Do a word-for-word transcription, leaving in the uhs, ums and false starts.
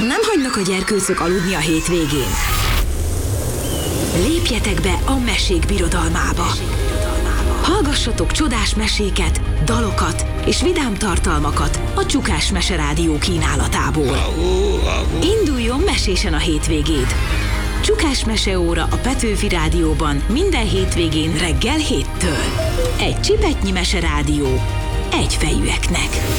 Nem hagynak a gyerkőcök aludni a hétvégén? Lépjetek be a mesék birodalmába. Hallgassatok csodás meséket, dalokat és vidám tartalmakat a Csukás Mese Rádió kínálatából. Induljon mesésen a hétvégéd! Csukás Meseóra a Petőfi Rádióban minden hétvégén reggel héttől. Egy csipetnyi meserádió, egyfejűeknek.